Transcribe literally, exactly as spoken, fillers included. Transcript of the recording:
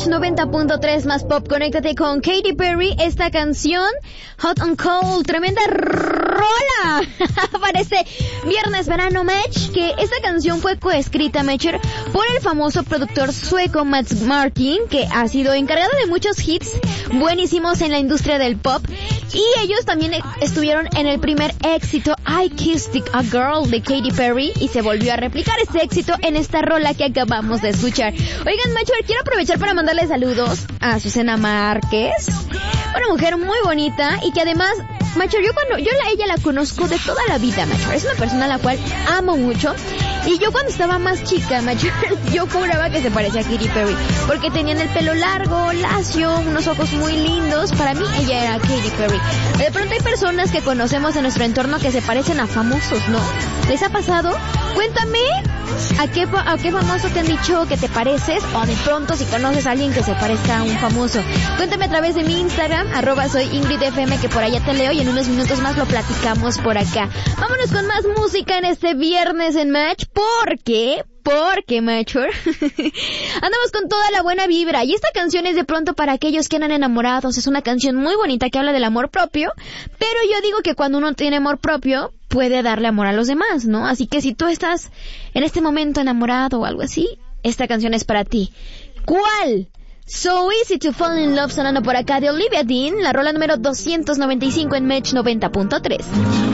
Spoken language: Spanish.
Match noventa punto tres más pop. Conéctate con Katy Perry. Esta canción, Hot and Cold, tremenda rola. Parece Viernes Verano Match, que esta canción fue coescrita, Matcher, por el famoso productor sueco Max Martin, que ha sido encargado de muchos hits buenísimos en la industria del pop. Y ellos también estuvieron en el primer éxito I Kissed a Girl de Katy Perry, y se volvió a replicar ese éxito en esta rola que acabamos de escuchar. Oigan, Macho, quiero aprovechar para mandarle saludos a Susana Márquez, una mujer muy bonita y que además, Macho, yo cuando yo a ella la conozco de toda la vida, Macho. Es una persona a la cual amo mucho. Y yo cuando estaba más chica, Macho, yo juraba que se parecía a Katy Perry, porque tenían el pelo largo, lacio, unos ojos muy lindos. Para mí ella era Katy Perry. De pronto hay personas que conocemos en nuestro entorno que se parecen a famosos, ¿no? ¿Les ha pasado? Cuéntame a qué, a qué famoso te han dicho que te pareces, o de pronto si conoces a alguien que se parezca a un famoso. Cuéntame a través de mi Instagram, arroba soy Ingrid F M, que por allá te leo y en unos minutos más lo platicamos por acá. Vámonos con más música en este viernes en Match, porque... Porque, macho, andamos con toda la buena vibra. Y esta canción es de pronto para aquellos que andan enamorados. Es una canción muy bonita que habla del amor propio. Pero yo digo que cuando uno tiene amor propio, puede darle amor a los demás, ¿no? Así que si tú estás en este momento enamorado o algo así, esta canción es para ti. ¿Cuál? So Easy to Fall in Love, sonando por acá de Olivia Dean, la rola número doscientos noventa y cinco en Match noventa punto tres.